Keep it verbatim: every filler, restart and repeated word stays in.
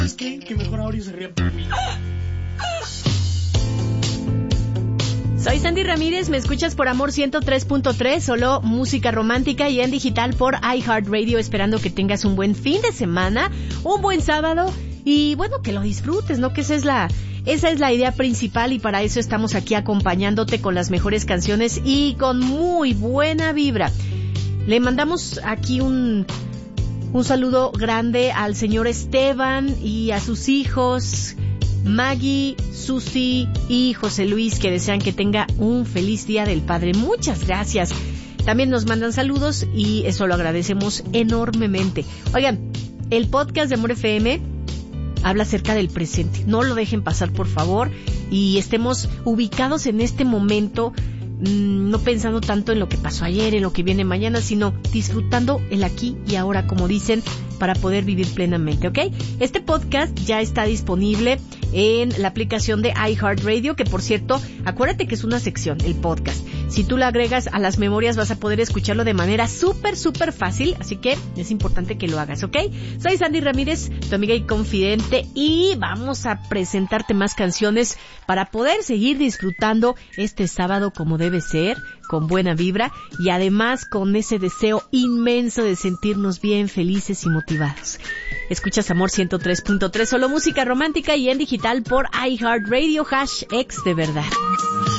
Es que, que mejor Aureo se ría por mí. Soy Sandy Ramírez, me escuchas por Amor ciento tres punto tres, solo música romántica y en digital por iHeartRadio, esperando que tengas un buen fin de semana, un buen sábado y bueno, que lo disfrutes, ¿no? Que esa es la, esa es la idea principal y para eso estamos aquí acompañándote con las mejores canciones y con muy buena vibra. Le mandamos aquí un, un saludo grande al señor Esteban y a sus hijos, Maggie, Susi y José Luis, que desean que tenga un feliz Día del Padre. Muchas gracias. También nos mandan saludos y eso lo agradecemos enormemente. Oigan, el podcast de Amor F M habla acerca del presente. No lo dejen pasar, por favor, y estemos ubicados en este momento, mmm, no pensando tanto en lo que pasó ayer, en lo que viene mañana, sino disfrutando el aquí y ahora, como dicen, para poder vivir plenamente, ¿ok? Este podcast ya está disponible en la aplicación de iHeartRadio, que por cierto, acuérdate que es una sección, el podcast. Si tú la agregas a las memorias vas a poder escucharlo de manera súper, súper fácil, así que es importante que lo hagas, ¿ok? Soy Sandy Ramírez, tu amiga y confidente, y vamos a presentarte más canciones para poder seguir disfrutando este sábado como debe ser, con buena vibra y además con ese deseo inmenso de sentirnos bien, felices y motivados. Escuchas Amor ciento tres punto tres, solo música romántica y en digital por iHeartRadio, hash X de verdad.